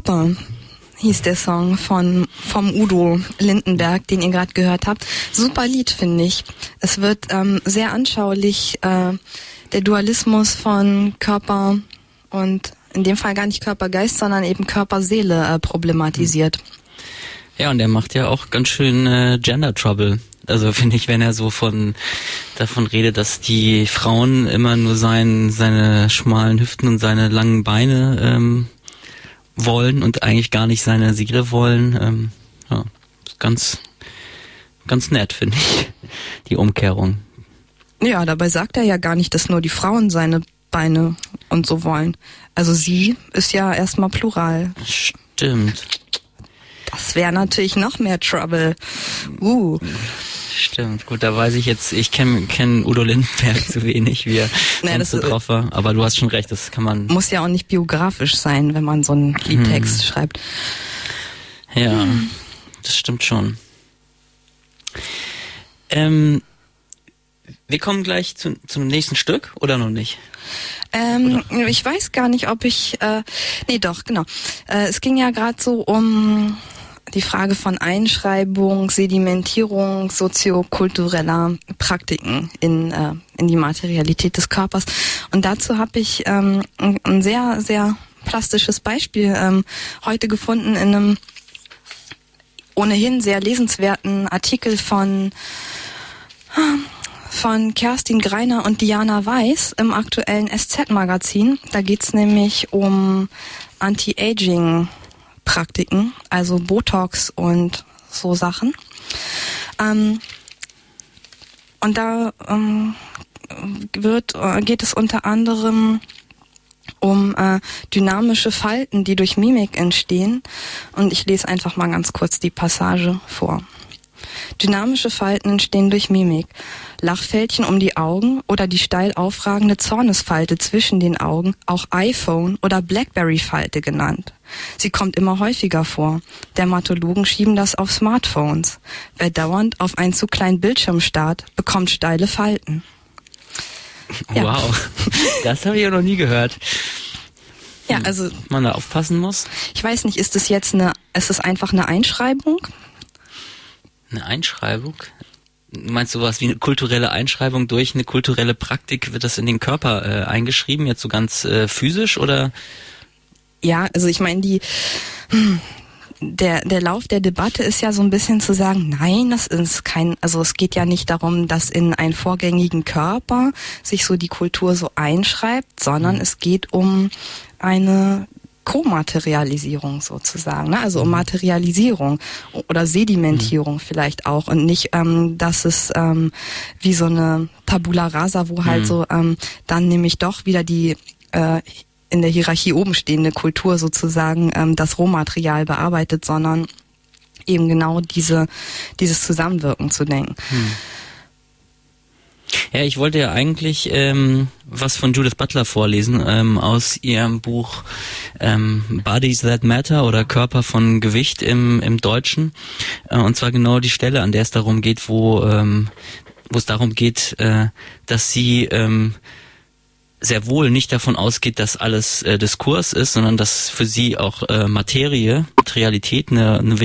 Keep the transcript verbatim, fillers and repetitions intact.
Körper hieß der Song von vom Udo Lindenberg, den ihr gerade gehört habt. Super Lied, finde ich. Es wird ähm, sehr anschaulich äh, der Dualismus von Körper und in dem Fall gar nicht Körper-Geist, sondern eben Körper-Seele äh, problematisiert. Ja, und er macht ja auch ganz schön äh, Gender Trouble. Also finde ich, wenn er so von davon redet, dass die Frauen immer nur sein, seine schmalen Hüften und seine langen Beine ähm, wollen und eigentlich gar nicht seine Seele wollen. Ähm, ja, ist ganz, ganz nett, finde ich, die Umkehrung. Ja, dabei sagt er ja gar nicht, dass nur die Frauen seine Beine und so wollen. Also sie ist ja erstmal plural. Stimmt. Das wäre natürlich noch mehr Trouble. Uh. Stimmt, gut, da weiß ich jetzt, ich kenne kenn Udo Lindenberg zu wenig, wie er naja, sonst so drauf war. Aber du hast schon recht, das kann man... Muss ja auch nicht biografisch sein, wenn man so einen Liedtext hm. schreibt. Ja, hm. das stimmt schon. Ähm, wir kommen gleich zu, zum nächsten Stück, oder noch nicht? Ähm, oder? Ich weiß gar nicht, ob ich... Äh, nee, doch, genau. Äh, es ging ja gerade so um... die Frage von Einschreibung, Sedimentierung soziokultureller Praktiken in äh, in die Materialität des Körpers. Und dazu habe ich ähm, ein, ein sehr, sehr plastisches Beispiel ähm, heute gefunden in einem ohnehin sehr lesenswerten Artikel von von Kerstin Greiner und Diana Weiß im aktuellen S Z-Magazin. Da geht's nämlich um Anti-Aging Praktiken, also Botox und so Sachen. Ähm, und da ähm, wird, äh, geht es unter anderem um äh, dynamische Falten, die durch Mimik entstehen. Und ich lese einfach mal ganz kurz die Passage vor. Dynamische Falten entstehen durch Mimik. Lachfältchen um die Augen oder die steil aufragende Zornesfalte zwischen den Augen, auch iPhone- oder Blackberry-Falte genannt. Sie kommt immer häufiger vor. Dermatologen schieben das auf Smartphones. Wer dauernd auf einen zu kleinen Bildschirm starrt, bekommt steile Falten. Ja. Wow, das habe ich ja noch nie gehört. Ja, also man da aufpassen muss. Ich weiß nicht, ist es jetzt eine, ist es einfach eine Einschreibung? Eine Einschreibung? Meinst du was wie eine kulturelle Einschreibung durch eine kulturelle Praktik? Wird das in den Körper äh, eingeschrieben, jetzt so ganz äh, physisch oder? Ja, also ich meine, die hm, der der Lauf der Debatte ist ja so ein bisschen zu sagen, nein, das ist kein, also es geht ja nicht darum, dass in einen vorgängigen Körper sich so die Kultur so einschreibt, sondern mhm. es geht um eine Komaterialisierung sozusagen, ne? Also um Materialisierung oder Sedimentierung mhm. vielleicht auch und nicht, ähm, dass es ähm, wie so eine Tabula rasa, wo halt mhm. so ähm, dann nämlich doch wieder die äh, in der Hierarchie oben stehende Kultur sozusagen ähm, das Rohmaterial bearbeitet, sondern eben genau diese dieses Zusammenwirken zu denken. Mhm. Ja, ich wollte ja eigentlich ähm, was von Judith Butler vorlesen ähm, aus ihrem Buch ähm, Bodies That Matter oder Körper von Gewicht im im Deutschen. Äh, und zwar genau die Stelle, an der es darum geht, wo ähm, wo es darum geht, äh, dass sie ähm, sehr wohl nicht davon ausgeht, dass alles äh, Diskurs ist, sondern dass für sie auch äh, Materie, Materialität eine, eine